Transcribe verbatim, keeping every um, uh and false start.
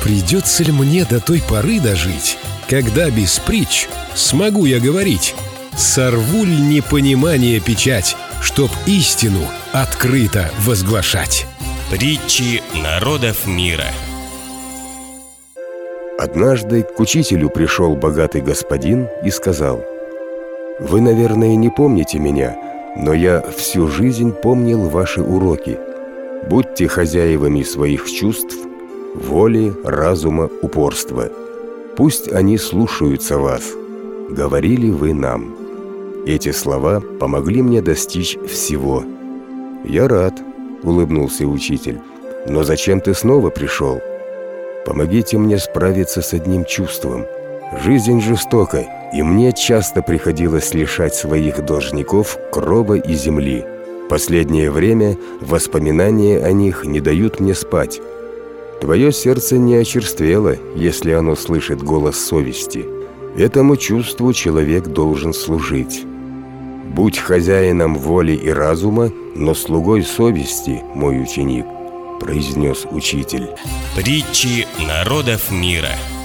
Придется ли мне до той поры дожить, когда без притч смогу я говорить? Сорву ль непонимание печать, чтоб истину открыто возглашать? Притчи народов мира. Однажды к учителю пришел богатый господин и сказал: «Вы, наверное, не помните меня, но я всю жизнь помнил ваши уроки. Будьте хозяевами своих чувств, воли, разума, упорства. Пусть они слушаются вас. Говорили вы нам». Эти слова помогли мне достичь всего. «Я рад», — улыбнулся учитель. «Но зачем ты снова пришел? Помогите мне справиться с одним чувством. Жизнь жестока, и мне часто приходилось лишать своих должников крова и земли. Последнее время воспоминания о них не дают мне спать. Твое сердце не очерствело, если оно слышит голос совести. Этому чувству человек должен служить. Будь хозяином воли и разума, но слугой совести, мой ученик», — произнес учитель. Притчи народов мира.